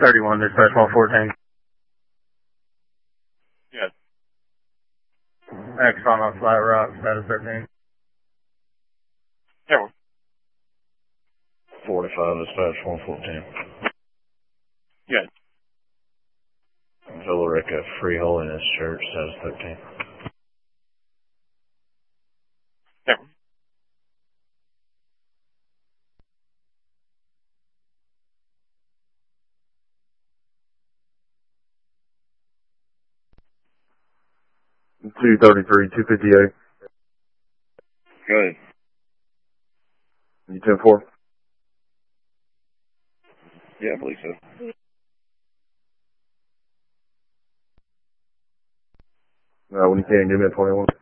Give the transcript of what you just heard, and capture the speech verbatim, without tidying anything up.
thirty-one, dispatch one fourteen. Yes. X on Flat Rock, status thirteen. Yeah. forty-five, dispatch one fourteen. Yes. Villarica Free Holiness Church, status thirteen. Yeah. two thirty-three, two fifty-eight. Go ahead. You ten four? Yeah, I believe so. Uh, when you can, give me a twenty-one.